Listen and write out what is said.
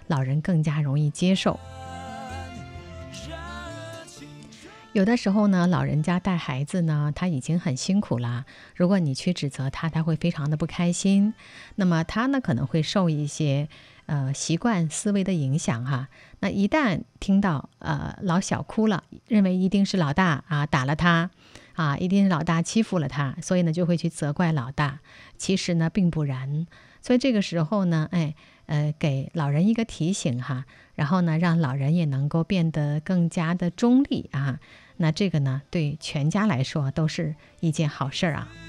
老人更加容易接受。有的时候呢，老人家带孩子呢，他已经很辛苦了，如果你去指责他，他会非常的不开心。那么他呢，可能会受一些习惯思维的影响哈。那一旦听到老小哭了，认为一定是老大打了他一定是老大欺负了他，所以呢就会去责怪老大。其实呢并不然，所以这个时候呢，给老人一个提醒哈，然后呢让老人也能够变得更加的中立那这个呢对全家来说都是一件好事啊。